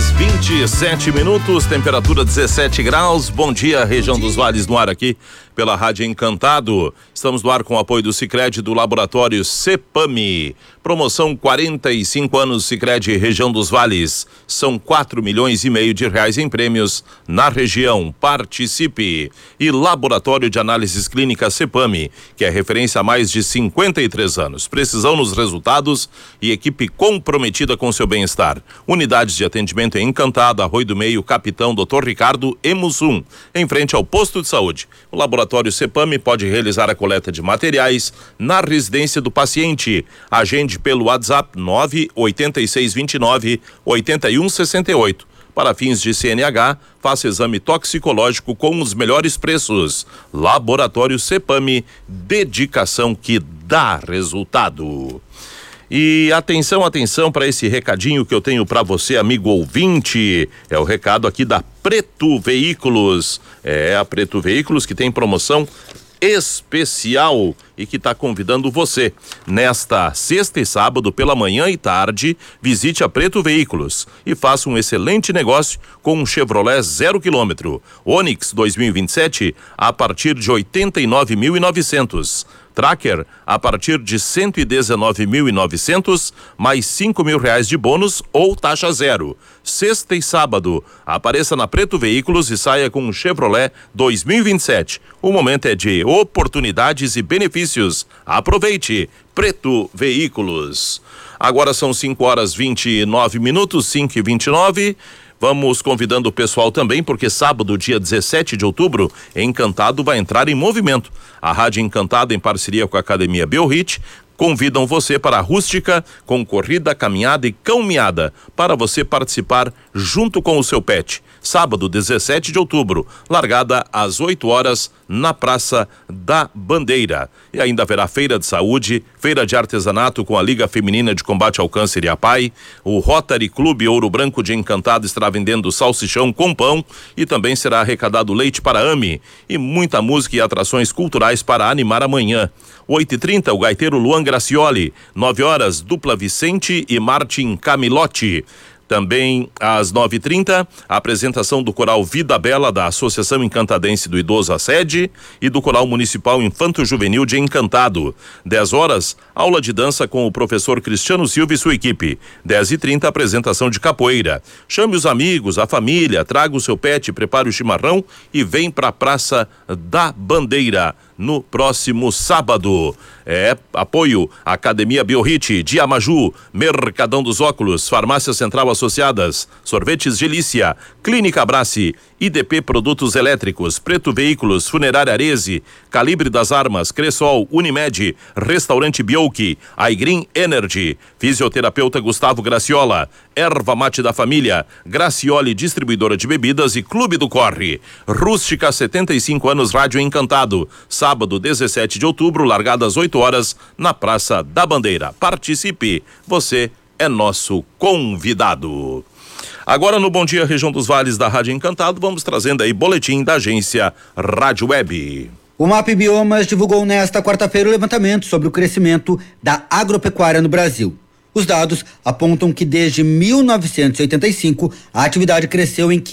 5h27, temperatura 17 graus. Bom dia, região dos Vales, no ar aqui pela Rádio Encantado. Estamos no ar com o apoio do Sicredi, do laboratório Cepame. Promoção 45 anos Sicredi, região dos Vales. São 4,5 milhões de reais em prêmios na região. Participe. E Laboratório de Análises Clínicas Cepame, que é referência há mais de 53 anos. Precisão nos resultados e equipe comprometida com seu bem-estar. Unidades de atendimento em Encantado, Arroio do Meio, Capitão Dr. Ricardo e Mussum, em frente ao posto de saúde. O Laboratório Cepame pode realizar a coleta de materiais na residência do paciente. Agende pelo WhatsApp 98629-8168. Para fins de CNH, faça exame toxicológico com os melhores preços. Laboratório Cepame, dedicação que dá resultado. E atenção para esse recadinho que eu tenho para você, amigo ouvinte. É o recado aqui da Preto Veículos. É a Preto Veículos que tem promoção especial e que está convidando você. Nesta sexta e sábado, pela manhã e tarde, visite a Preto Veículos e faça um excelente negócio com um Chevrolet 0 km. Onix 2027 a partir de 89.900. Tracker a partir de 119.900, mais 5.000 reais de bônus ou taxa zero. Sexta e sábado, apareça na Preto Veículos e saia com um Chevrolet 2027. O momento é de oportunidades e benefícios. Aproveite. Preto Veículos. Agora são 5h29, 5h29. Vamos convidando o pessoal também, porque sábado, dia 17 de outubro, Encantado vai entrar em movimento. A Rádio Encantado, em parceria com a Academia Biorrit, convidam você para a rústica com corrida, caminhada e cão-meada, para você participar junto com o seu pet. Sábado, 17 de outubro, largada às 8 horas na Praça da Bandeira. E ainda haverá feira de saúde, feira de artesanato com a Liga Feminina de Combate ao Câncer e a PAI. O Rotary Clube Ouro Branco de Encantado estará vendendo salsichão com pão e também será arrecadado leite para a AME. E muita música e atrações culturais para animar amanhã. 8h30, o gaiteiro Luan Gracioli. 9 horas, dupla Vicente e Martin Camilotti. Também às 9h30, a apresentação do Coral Vida Bela da Associação Encantadense do Idoso A Sede e do Coral Municipal Infanto Juvenil de Encantado. 10 horas, aula de dança com o professor Cristiano Silva e sua equipe. 10h30, apresentação de capoeira. Chame os amigos, a família, traga o seu pet, prepare o chimarrão e vem para a Praça da Bandeira no próximo sábado. Apoio Academia Biorrit, Diamaju, Mercadão dos Óculos, Farmácia Central Associadas, Sorvetes Gelícia, Clínica Abrace, IDP Produtos Elétricos, Preto Veículos, Funerária Arese, Calibre das Armas, Cressol, Unimed, Restaurante Bioki, iGreen Energy, Fisioterapeuta Gustavo Graciola, Erva Mate da Família, Gracioli Distribuidora de Bebidas e Clube do Corre. Rústica 75 anos Rádio Encantado. Sábado, 17 de outubro, largada às 8 horas, na Praça da Bandeira. Participe, você é nosso convidado. Agora no Bom Dia Região dos Vales da Rádio Encantado, vamos trazendo aí boletim da agência Rádio Web. O MAP Biomas divulgou nesta quarta-feira o levantamento sobre o crescimento da agropecuária no Brasil. Os dados apontam que desde 1985 a atividade cresceu em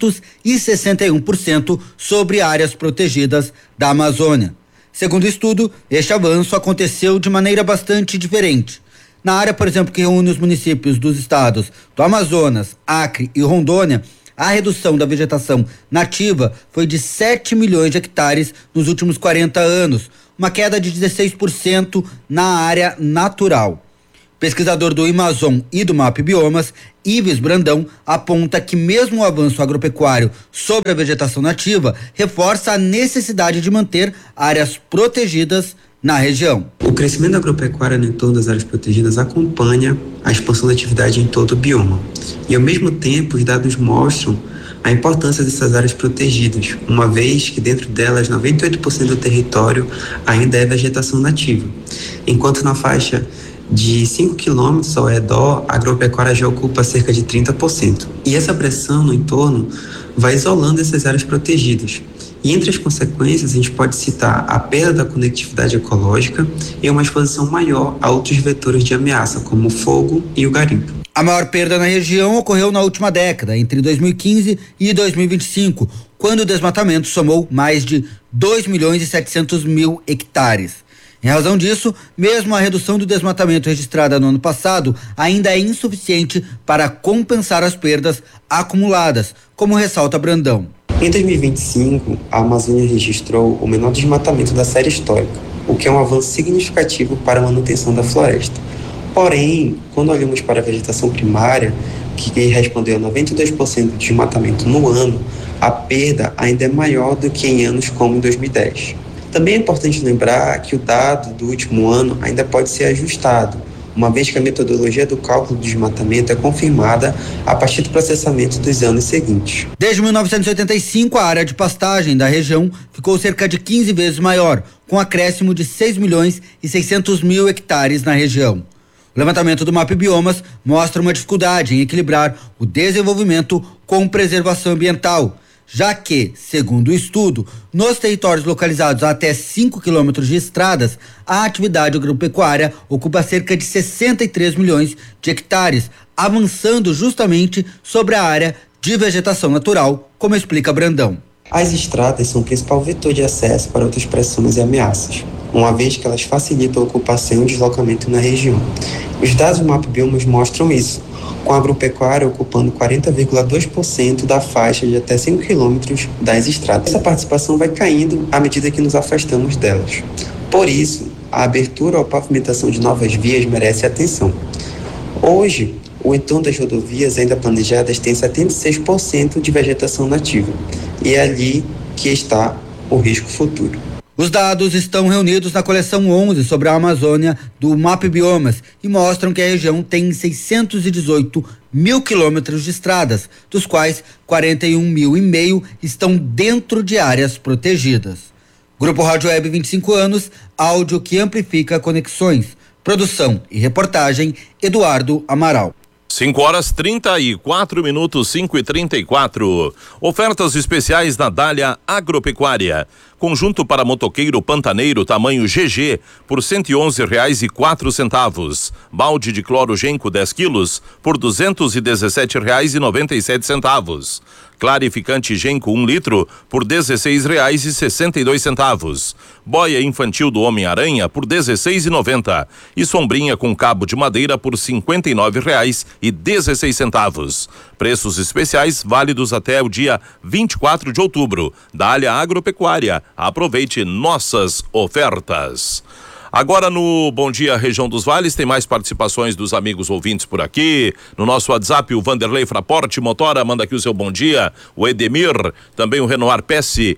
561% sobre áreas protegidas da Amazônia. Segundo o estudo, este avanço aconteceu de maneira bastante diferente. Na área, por exemplo, que reúne os municípios dos estados do Amazonas, Acre e Rondônia, a redução da vegetação nativa foi de 7 milhões de hectares nos últimos 40 anos, uma queda de 16% na área natural. Pesquisador do Amazon e do MAP Biomas, Ives Brandão, aponta que mesmo o avanço agropecuário sobre a vegetação nativa reforça a necessidade de manter áreas protegidas na região. O crescimento da agropecuária no entorno das áreas protegidas acompanha a expansão da atividade em todo o bioma. E, ao mesmo tempo, os dados mostram a importância dessas áreas protegidas, uma vez que dentro delas 98% do território ainda é vegetação nativa, enquanto na faixa de 5 quilômetros ao redor, a agropecuária já ocupa cerca de 30%. E essa pressão no entorno vai isolando essas áreas protegidas. E entre as consequências, a gente pode citar a perda da conectividade ecológica e uma exposição maior a outros vetores de ameaça, como o fogo e o garimpo. A maior perda na região ocorreu na última década, entre 2015 e 2025, quando o desmatamento somou mais de 2.700.000 hectares. Em razão disso, mesmo a redução do desmatamento registrada no ano passado ainda é insuficiente para compensar as perdas acumuladas, como ressalta Brandão. Em 2025, a Amazônia registrou o menor desmatamento da série histórica, o que é um avanço significativo para a manutenção da floresta. Porém, quando olhamos para a vegetação primária, que respondeu a 92% do desmatamento no ano, a perda ainda é maior do que em anos como em 2010. Também é importante lembrar que o dado do último ano ainda pode ser ajustado, uma vez que a metodologia do cálculo do desmatamento é confirmada a partir do processamento dos anos seguintes. Desde 1985, a área de pastagem da região ficou cerca de 15 vezes maior, com acréscimo de 6.600.000 hectares na região. O levantamento do MAP Biomas mostra uma dificuldade em equilibrar o desenvolvimento com preservação ambiental, já que, segundo o estudo, nos territórios localizados a até 5 quilômetros de estradas, a atividade agropecuária ocupa cerca de 63 milhões de hectares, avançando justamente sobre a área de vegetação natural, como explica Brandão. As estradas são o principal vetor de acesso para outras pressões e ameaças, uma vez que elas facilitam a ocupação e o deslocamento na região. Os dados do MAP Biomas mostram isso, com a agropecuária ocupando 40,2% da faixa de até 5 quilômetros das estradas. Essa participação vai caindo à medida que nos afastamos delas. Por isso, a abertura ou pavimentação de novas vias merece atenção. Hoje, o entorno das rodovias ainda planejadas tem 76% de vegetação nativa, e é ali que está o risco futuro. Os dados estão reunidos na coleção 11 sobre a Amazônia do MAP Biomas e mostram que a região tem 618 mil quilômetros de estradas, dos quais 41.500 estão dentro de áreas protegidas. Grupo Rádio Web 25 anos, áudio que amplifica conexões. Produção e reportagem, Eduardo Amaral. 5:34, 5:34. Ofertas especiais na Dália Agropecuária. Conjunto para motoqueiro pantaneiro tamanho GG por R$111,04. Balde de cloro Genco 10 quilos por R$217,97. Clarificante Genco 1 litro por R$16,62. Boia infantil do Homem-Aranha por R$16,90. E sombrinha com cabo de madeira por R$59,16. Preços especiais válidos até o dia 24 de outubro. Dália Agropecuária. Aproveite nossas ofertas. Agora no Bom Dia Região dos Vales tem mais participações dos amigos ouvintes por aqui. No nosso WhatsApp, o Vanderlei Fraporte Motora manda aqui o seu bom dia. O Edemir, também o Renoir Pesce,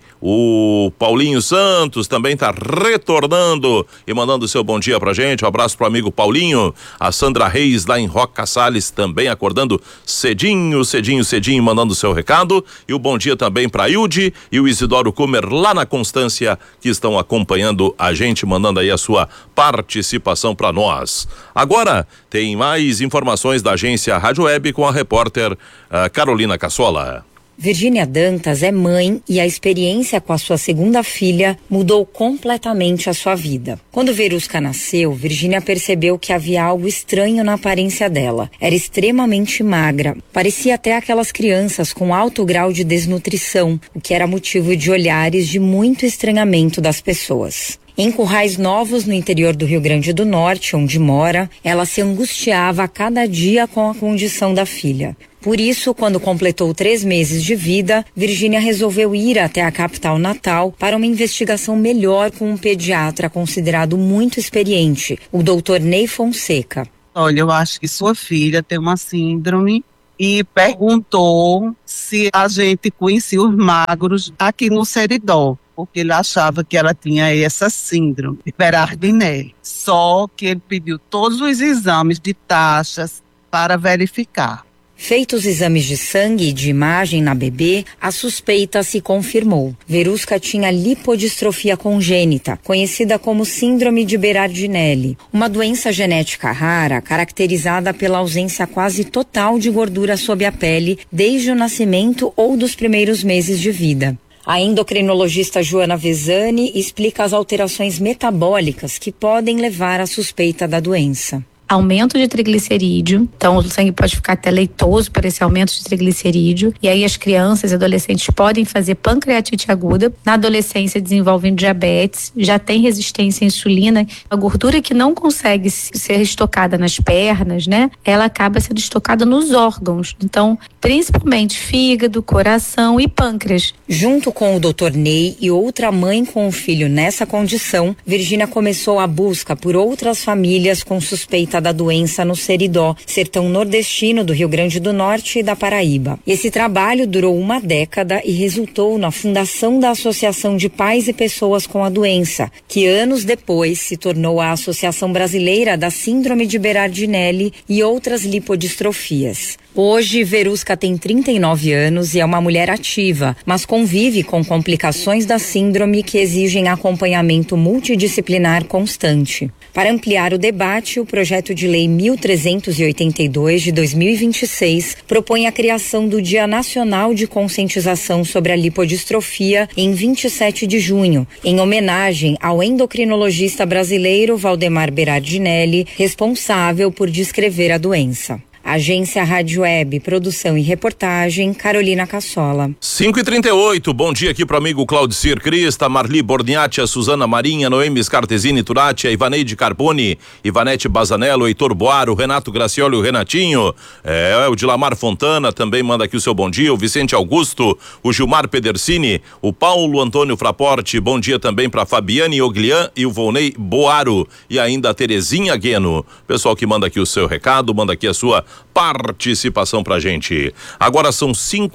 o Paulinho Santos também está retornando e mandando o seu bom dia pra gente. Um abraço pro amigo Paulinho. A Sandra Reis lá em Roca Salles também acordando cedinho, mandando o seu recado. E o bom dia também pra Hilde e o Isidoro Comer lá na Constância, que estão acompanhando a gente, mandando aí a sua participação para nós. Agora tem mais informações da agência Rádio Web com a repórter Carolina Cassola. Virgínia Dantas é mãe e a experiência com a sua segunda filha mudou completamente a sua vida. Quando Verusca nasceu, Virgínia percebeu que havia algo estranho na aparência dela. Era extremamente magra, parecia até aquelas crianças com alto grau de desnutrição, o que era motivo de olhares de muito estranhamento das pessoas. Em Currais Novos, no interior do Rio Grande do Norte, onde mora, ela se angustiava a cada dia com a condição da filha. Por isso, quando completou 3 meses de vida, Virgínia resolveu ir até a capital natal para uma investigação melhor com um pediatra considerado muito experiente, o Dr. Ney Fonseca. Olha, eu acho que sua filha tem uma síndrome e perguntou se a gente conhecia os magros aqui no Seridó, porque ele achava que ela tinha essa síndrome de Berardinelli. Só que ele pediu todos os exames de taxas para verificar. Feitos os exames de sangue e de imagem na bebê, a suspeita se confirmou. Verusca tinha lipodistrofia congênita, conhecida como síndrome de Berardinelli, uma doença genética rara caracterizada pela ausência quase total de gordura sob a pele desde o nascimento ou dos primeiros meses de vida. A endocrinologista Joana Vesani explica as alterações metabólicas que podem levar à suspeita da doença. aumento de triglicerídeo, então o sangue pode ficar até leitoso por esse aumento de triglicerídeo, e aí as crianças e adolescentes podem fazer pancreatite aguda, na adolescência desenvolvem diabetes, já tem resistência à insulina, a gordura que não consegue ser estocada nas pernas, né, ela acaba sendo estocada nos órgãos, então principalmente fígado, coração e pâncreas. Junto com o Dr. Ney e outra mãe com o filho nessa condição, Virgínia começou a busca por outras famílias com suspeita da doença no Seridó, sertão nordestino do Rio Grande do Norte e da Paraíba. Esse trabalho durou uma década e resultou na fundação da Associação de Pais e Pessoas com a Doença, que anos depois se tornou a Associação Brasileira da Síndrome de Berardinelli e outras lipodistrofias. Hoje, Verusca tem 39 anos e é uma mulher ativa, mas convive com complicações da síndrome que exigem acompanhamento multidisciplinar constante. Para ampliar o debate, o projeto de lei 1382 de 2026 propõe a criação do Dia Nacional de Conscientização sobre a Lipodistrofia em 27 de junho, em homenagem ao endocrinologista brasileiro Valdemar Berardinelli, responsável por descrever a doença. Agência Rádio Web, produção e reportagem, Carolina Cassola. 5h38, bom dia aqui pro amigo Claudicir Crista, Marli Borniati, a Suzana Marinha, Noemi Scartesini Turati, a Ivaneide Carboni, Ivanete Bazanello, Heitor Boaro, Renato Gracioli, o Renatinho, o Dilamar Fontana também manda aqui o seu bom dia, o Vicente Augusto, o Gilmar Pedersini, o Paulo Antônio Fraporte, bom dia também para Fabiane Oglian e o Volney Boaro e ainda a Terezinha Gueno, pessoal que manda aqui o seu recado, manda aqui a sua participação pra gente. Agora são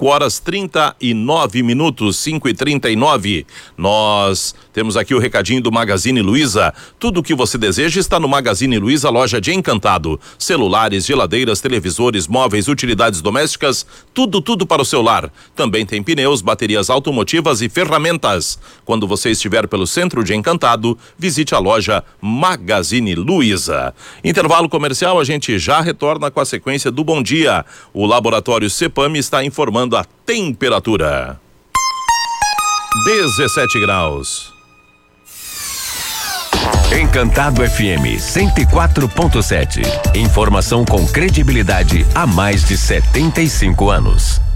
5h39, 5h39. Nós temos aqui o recadinho do Magazine Luiza. Tudo o que você deseja está no Magazine Luiza, loja de Encantado. Celulares, geladeiras, televisores, móveis, utilidades domésticas, tudo para o seu lar. Também tem pneus, baterias automotivas e ferramentas. Quando você estiver pelo centro de Encantado, visite a loja Magazine Luiza. Intervalo comercial, a gente já retorna com a sequência do Bom Dia. O laboratório Cepam está informando a temperatura. 17 graus. Encantado FM 104.7. Informação com credibilidade há mais de 75 anos.